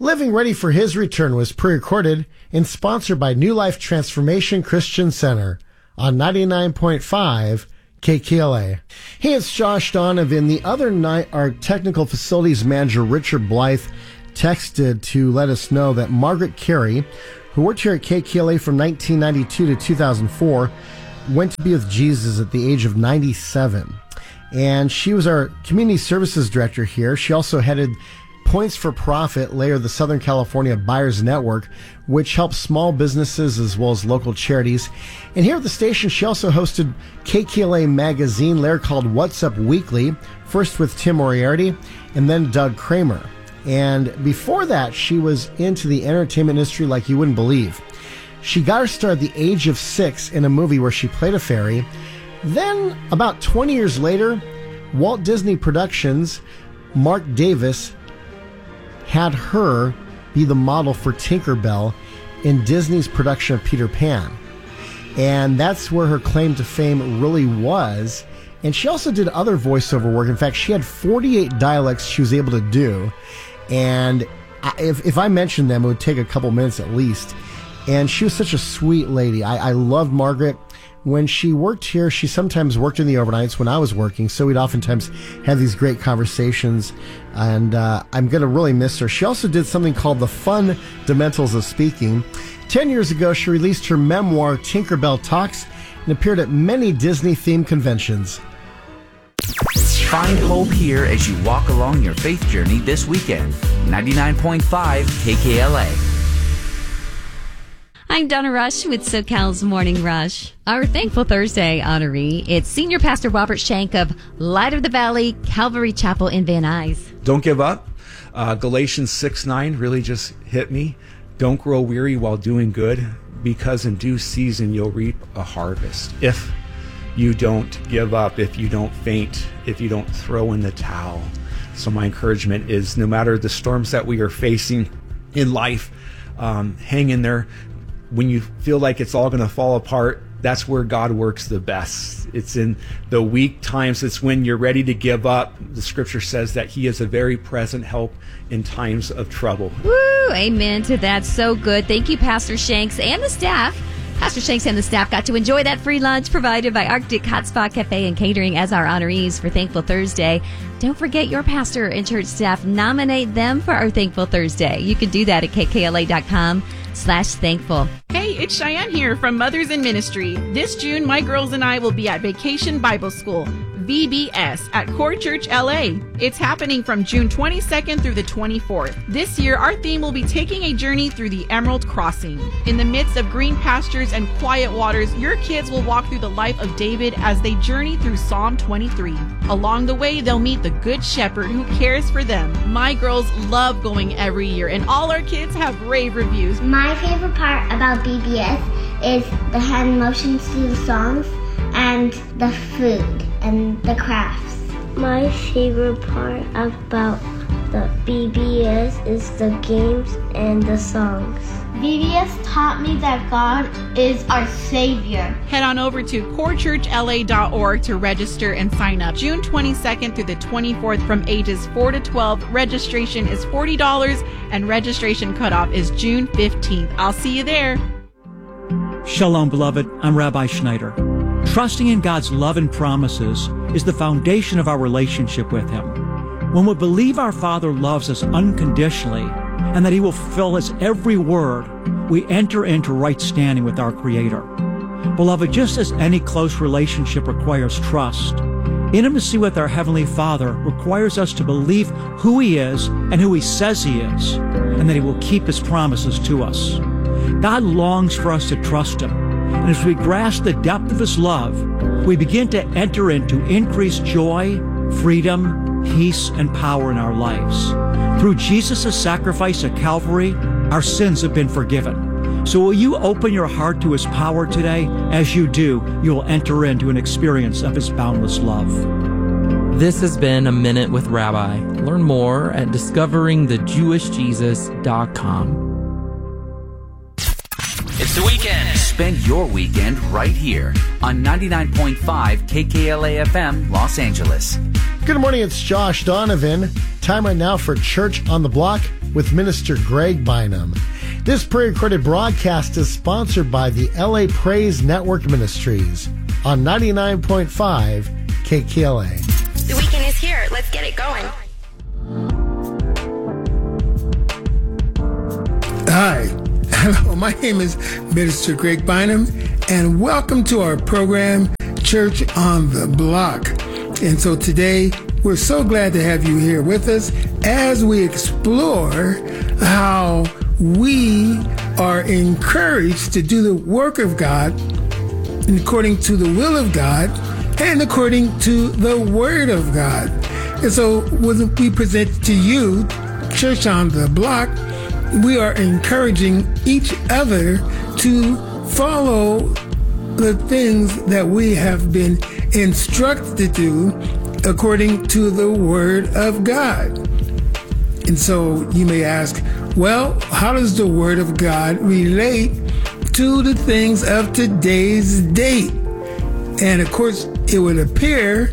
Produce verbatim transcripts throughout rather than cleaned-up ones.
Living Ready for His Return was pre-recorded and sponsored by New Life Transformation Christian Center on ninety-nine point five K K L A. Hey, it's Josh Donovan. The other night, our technical facilities manager, Richard Blythe, texted to let us know that Margaret Carey, who worked here at K K L A from nineteen ninety-two to two thousand four, went to be with Jesus at the age of ninety-seven. And she was our community services director here. She also headed Points for Profit, later the Southern California Buyers Network, which helps small businesses as well as local charities. And here at the station, she also hosted K K L A magazine, later called What's Up Weekly, first with Tim Moriarty and then Doug Kramer. And before that, she was into the entertainment industry like you wouldn't believe. She got her start at the age of six in a movie where she played a fairy. Then, about twenty years later, Walt Disney Productions, Mark Davis, had her be the model for Tinkerbell in Disney's production of Peter Pan. And that's where her claim to fame really was. And she also did other voiceover work. In fact, she had forty-eight dialects she was able to do. And if, if I mentioned them, it would take a couple minutes at least. And she was such a sweet lady. I, I loved Margaret. When she worked here, she sometimes worked in the overnights when I was working, so we'd oftentimes have these great conversations, and uh, I'm going to really miss her. She also did something called The Fundamentals of Speaking. Ten years ago, she released her memoir, Tinkerbell Talks, and appeared at many Disney-themed conventions. Find hope here as you walk along your faith journey this weekend. ninety-nine point five K K L A. I'm Donna Rush with SoCal's Morning Rush. Our Thankful Thursday honoree, it's Senior Pastor Robert Shank of Light of the Valley Calvary Chapel in Van Nuys. Don't give up. Uh, Galatians six nine really just hit me. Don't grow weary while doing good, because in due season you'll reap a harvest. If you don't give up, if you don't faint, if you don't throw in the towel. So my encouragement is, no matter the storms that we are facing in life, um, hang in there. When you feel like it's all going to fall apart, that's where God works the best. It's in the weak times. It's when you're ready to give up. The scripture says that he is a very present help in times of trouble. Woo! Amen to that. So good. Thank you, Pastor Shanks and the staff. Pastor Shanks and the staff got to enjoy that free lunch provided by Arctic Hot Spot Cafe and Catering as our honorees for Thankful Thursday. Don't forget your pastor and church staff. Nominate them for our Thankful Thursday. You can do that at K K L A dot com slash thankful. Hey, it's Cheyenne here from Mothers in Ministry. This June, my girls and I will be at Vacation Bible School, V B S, at Core Church L A. It's happening from June twenty-second through the twenty-fourth. This year, our theme will be taking a journey through the Emerald Crossing. In the midst of green pastures and quiet waters, your kids will walk through the life of David as they journey through Psalm twenty-three. Along the way, they'll meet the Good Shepherd who cares for them. My girls love going every year, and all our kids have rave reviews. My favorite part about B B S is the hand motions to the songs and the food and the crafts. My favorite part about the B B S is the games and the songs. B B S taught me that God is our Savior. Head on over to core church L A dot org to register and sign up. June twenty-second through the twenty-fourth from ages four to twelve. Registration is forty dollars and registration cutoff is June fifteenth. I'll see you there. Shalom, beloved. I'm Rabbi Schneider. Trusting in God's love and promises is the foundation of our relationship with Him. When we believe our Father loves us unconditionally and that He will fulfill His every word, we enter into right standing with our Creator. Beloved, just as any close relationship requires trust, intimacy with our Heavenly Father requires us to believe who He is and who He says He is, and that He will keep His promises to us. God longs for us to trust Him, and as we grasp the depth of His love, we begin to enter into increased joy, freedom, peace, and power in our lives. Through Jesus' sacrifice at Calvary, our sins have been forgiven. So will you open your heart to His power today? As you do, you will enter into an experience of His boundless love. This has been A Minute with Rabbi. Learn more at discovering the jewish jesus dot com. It's the weekend. Spend your weekend right here on ninety-nine point five K K L A F M, Los Angeles. Good morning, it's Josh Donovan. time right now for Church on the Block with Minister Greg Bynum. This pre-recorded broadcast is sponsored by the L A Praise Network Ministries on ninety-nine point five K K L A. The weekend is here. Let's get it going. Hi. Hello. My name is Minister Greg Bynum, and welcome to our program, Church on the Block. And so today, we're so glad to have you here with us as we explore how we are encouraged to do the work of God according to the will of God and according to the Word of God. And so when we present to you Church on the Block, we are encouraging each other to follow the things that we have been instructed to do according to the Word of God. And so you may ask, well, how does the Word of God relate to the things of today's date? And of course, it would appear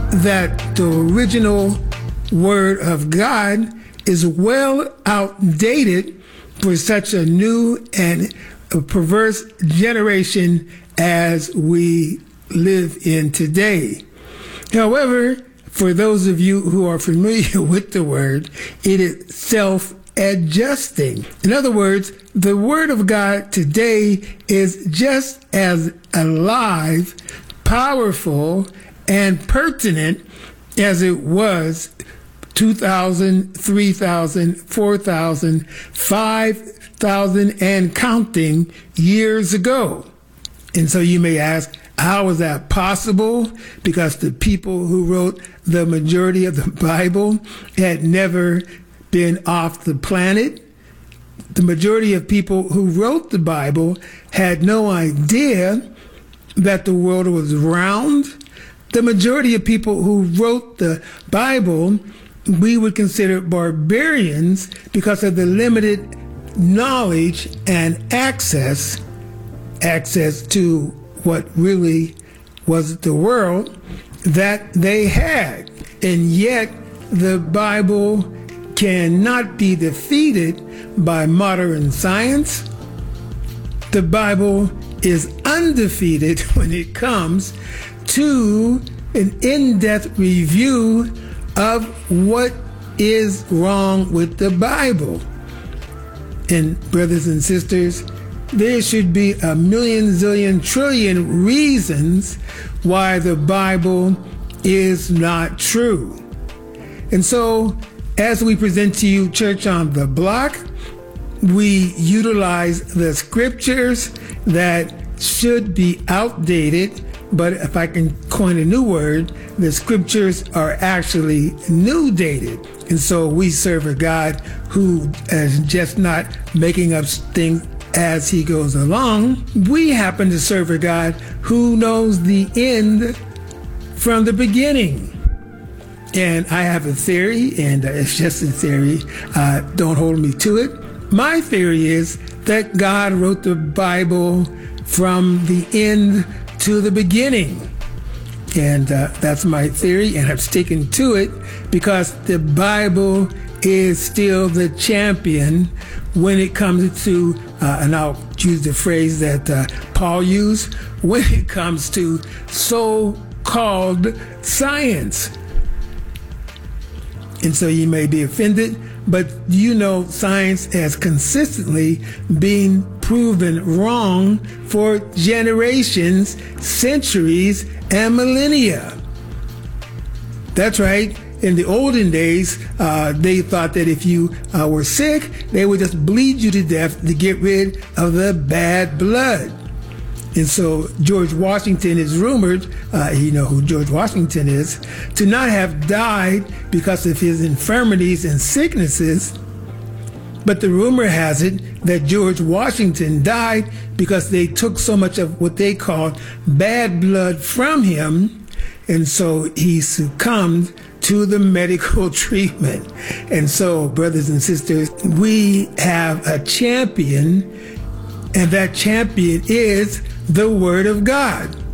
that the original Word of God is well outdated for such a new and a perverse generation as we live in today. However, for those of you who are familiar with the Word, it is self-adjusting. In other words, the Word of God today is just as alive, powerful, and pertinent as it was two thousand, three thousand, four thousand, five thousand, and counting years ago. And so you may ask, how is that possible? Because the people who wrote the majority of the Bible had never been off the planet. The majority of people who wrote the Bible had no idea that the world was round. The majority of people who wrote the Bible we would consider barbarians because of the limited knowledge and access, access to what really was the world that they had. And yet the Bible cannot be defeated by modern science. The Bible is undefeated when it comes to an in-depth review of what is wrong with the Bible. And brothers and sisters, there should be a million, zillion, trillion reasons why the Bible is not true. And so, as we present to you Church on the Block, we utilize the scriptures that should be outdated, but if I can coin a new word, the scriptures are actually new dated. And so we serve a God who is just not making up things as he goes along. We happen to serve a God who knows the end from the beginning. And I have a theory, and it's just a theory. Uh, don't hold me to it. My theory is that God wrote the Bible from the end to the beginning. And uh, that's my theory, and I'm sticking to it because the Bible is still the champion when it comes to, uh, and I'll use the phrase that uh, Paul used, when it comes to so-called science. And so you may be offended, but you know science has consistently been proven wrong for generations, centuries, and millennia. That's right. In the olden days, uh, they thought that if you uh, were sick, they would just bleed you to death to get rid of the bad blood. And so George Washington is rumored, uh, you know who George Washington is, to not have died because of his infirmities and sicknesses. But the rumor has it that George Washington died because they took so much of what they called bad blood from him, and so he succumbed to the medical treatment. And so, brothers and sisters, we have a champion, and that champion is the Word of God.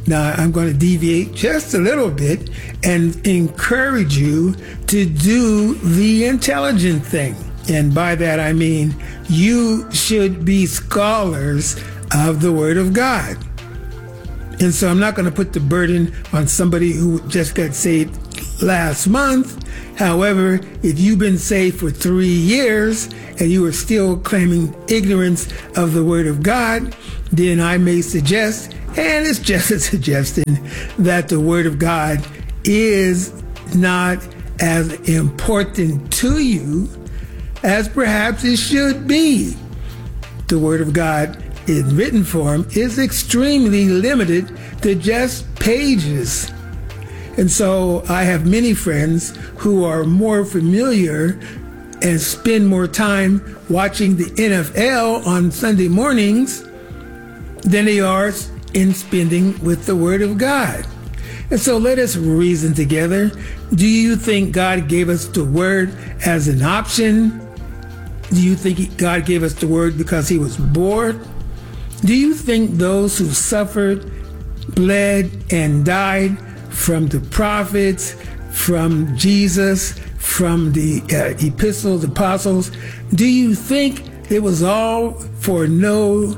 Now, I'm going to deviate just a little bit and encourage you to do the intelligent thing. And by that, I mean you should be scholars of the Word of God. And so I'm not going to put the burden on somebody who just got saved last month. However, if you've been saved for three years and you are still claiming ignorance of the Word of God, then I may suggest, and it's just a suggestion, that the Word of God is not as important to you as perhaps it should be. The Word of God in written form is extremely limited to just pages. And so I have many friends who are more familiar and spend more time watching the N F L on Sunday mornings than they are in spending with the Word of God. And so let us reason together. Do you think God gave us the Word as an option? Do you think God gave us the Word because He was bored? Do you think those who suffered, bled, and died from the prophets, from Jesus, from the uh, epistles, apostles, do you think it was all for no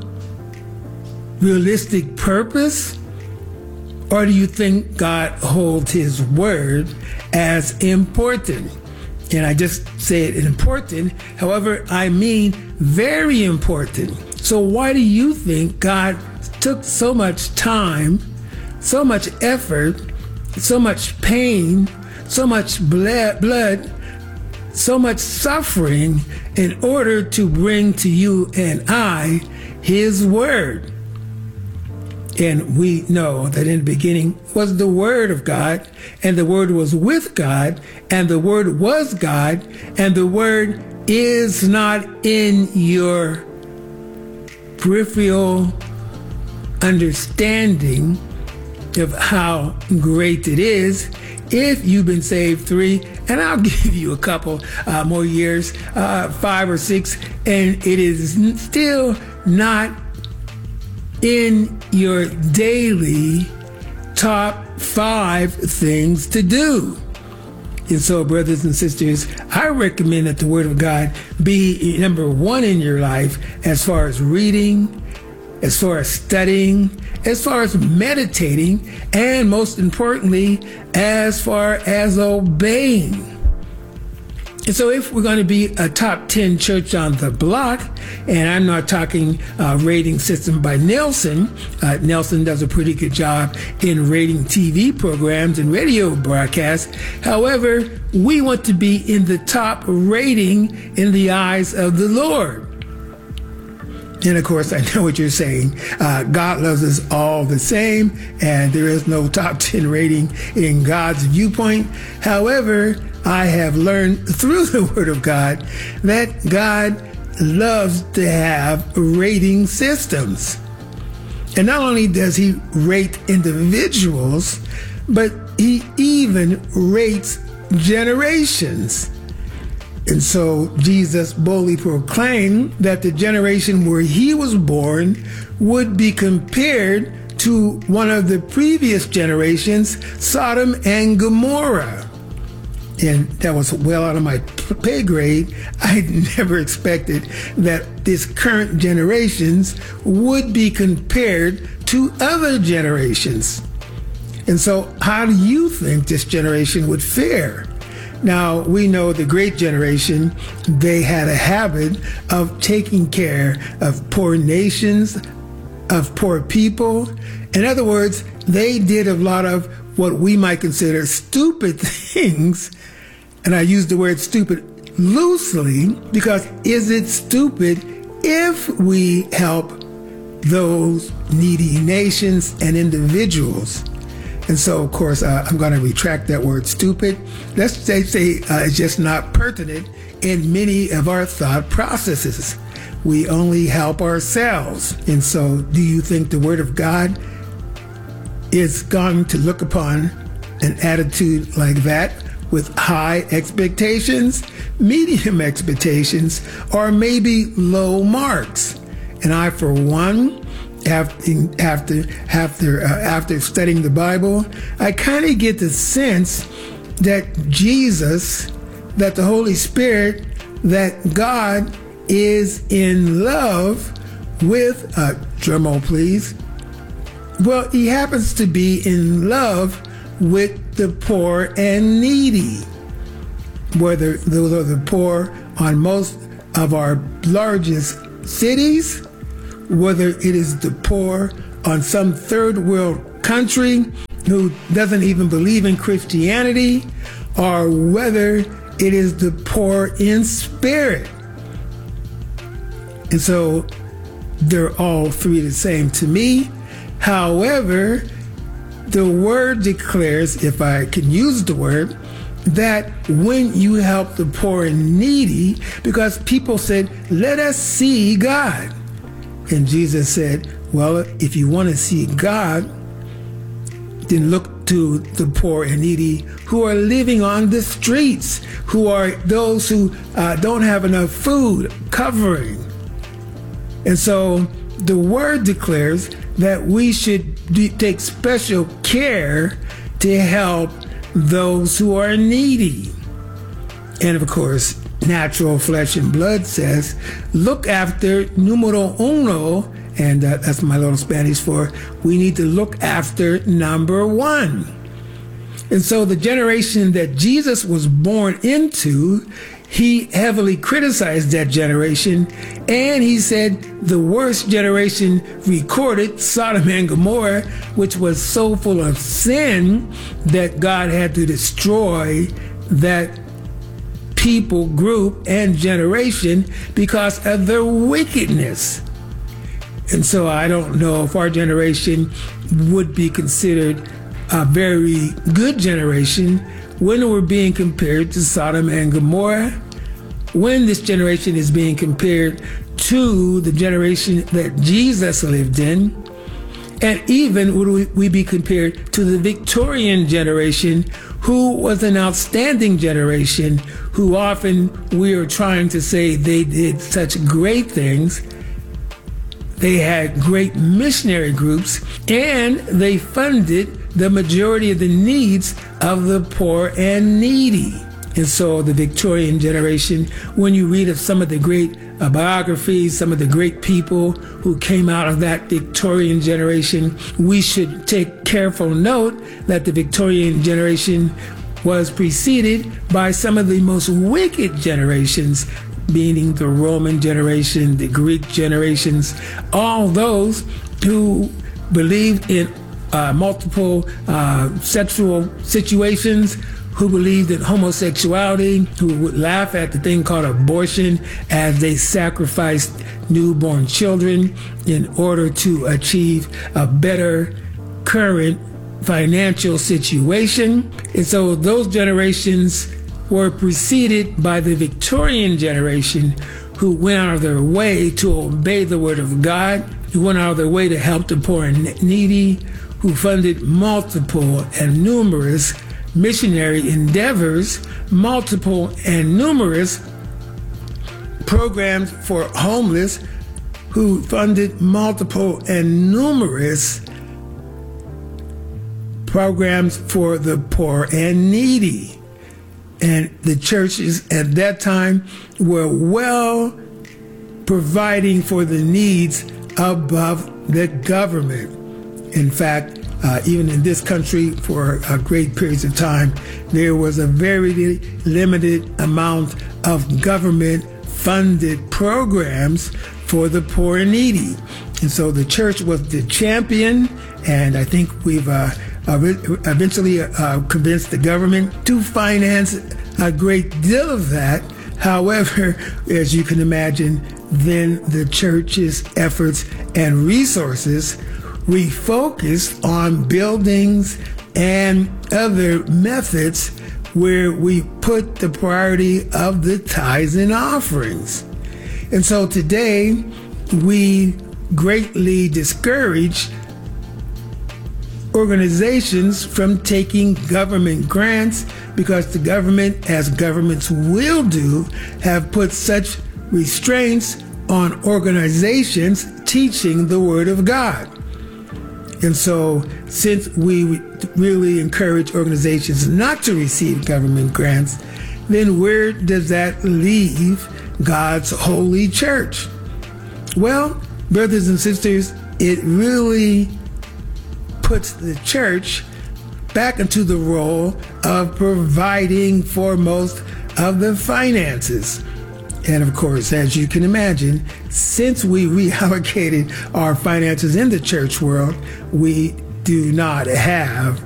realistic purpose? Or do you think God holds His Word as important? And I just say it important, however, I mean very important. So why do you think God took so much time, so much effort, so much pain, so much blood, blood, so much suffering in order to bring to you and I His Word? And we know that in the beginning was the Word of God, and the Word was with God, and the Word was God, and the Word is not in your peripheral understanding of how great it is if you've been saved three, and I'll give you a couple uh, more years, uh, five or six, and it is still not in your daily top five things to do. And so, brothers and sisters, I recommend that the Word of God be number one in your life as far as reading, as far as studying, as far as meditating, and most importantly, as far as obeying. And so if we're going to be a top ten church on the block, and I'm not talking uh, rating system by Nielsen, uh, Nielsen does a pretty good job in rating T V programs and radio broadcasts. However, we want to be in the top rating in the eyes of the Lord. And of course, I know what you're saying. Uh, God loves us all the same, and there is no top ten rating in God's viewpoint. However, I have learned through the Word of God that God loves to have rating systems. And not only does He rate individuals, but He even rates generations. And so Jesus boldly proclaimed that the generation where He was born would be compared to one of the previous generations, Sodom and Gomorrah. And that was well out of my pay grade. I never expected that this current generations would be compared to other generations. And so how do you think this generation would fare? Now, we know the great generation, they had a habit of taking care of poor nations, of poor people. In other words, they did a lot of what we might consider stupid things. And I use the word stupid loosely because is it stupid if we help those needy nations and individuals? And so, of course, uh, I'm going to retract that word stupid. Let's say, say uh, it's just not pertinent in many of our thought processes. We only help ourselves. And so do you think the Word of God is going to look upon an attitude like that with high expectations, medium expectations, or maybe low marks? And I, for one, after after after uh, after studying the Bible, I kind of get the sense that Jesus, that the Holy Spirit, that God is in love with, uh, drum roll please, well, he happens to be in love with the poor and needy. Whether those are the poor on most of our largest cities, whether it is the poor on some third world country who doesn't even believe in Christianity, or whether it is the poor in spirit. And so they're all three the same to me. However, the word declares, if I can use the word, that when you help the poor and needy, because people said, let us see God. And Jesus said, well, if you want to see God, then look to the poor and needy who are living on the streets, who are those who uh, don't have enough food, covering. And so the word declares that we should do, take special care to help those who are needy. And of course, natural flesh and blood says, look after numero uno, and uh, that's my little Spanish for we need to look after number one. And so the generation that Jesus was born into, he heavily criticized that generation, and he said the worst generation recorded, Sodom and Gomorrah, which was so full of sin that God had to destroy that people group and generation because of their wickedness. And so I don't know if our generation would be considered a very good generation when we're being compared to Sodom and Gomorrah, when this generation is being compared to the generation that Jesus lived in, and even would we be compared to the Victorian generation, who was an outstanding generation, who often we are trying to say they did such great things. They had great missionary groups, and they funded the majority of the needs of the poor and needy. And so the Victorian generation, when you read of some of the great uh, biographies, some of the great people who came out of that Victorian generation, we should take careful note that the Victorian generation was preceded by some of the most wicked generations, meaning the Roman generation, the Greek generations, all those who believed in uh, multiple uh, sexual situations, who believed in homosexuality, who would laugh at the thing called abortion as they sacrificed newborn children in order to achieve a better current financial situation. And so those generations were preceded by the Victorian generation, who went out of their way to obey the word of God, who went out of their way to help the poor and needy, who funded multiple and numerous missionary endeavors, multiple and numerous programs for homeless, who funded multiple and numerous programs for the poor and needy. And the churches at that time were well providing for the needs above the government. In fact, uh, even in this country for uh, great periods of time, there was a very limited amount of government-funded programs for the poor and needy. And so the church was the champion, and I think we've uh, eventually uh, convinced the government to finance a great deal of that. However, as you can imagine, then the church's efforts and resources refocused on buildings and other methods where we put the priority of the tithes and offerings. And so today, we greatly discourage organizations from taking government grants, because the government, as governments will do, have put such restraints on organizations teaching the Word of God. And so, since we really encourage organizations not to receive government grants, then where does that leave God's holy church? Well, brothers and sisters, it really puts the church back into the role of providing for most of the finances. And of course, as you can imagine, since we reallocated our finances in the church world, we do not have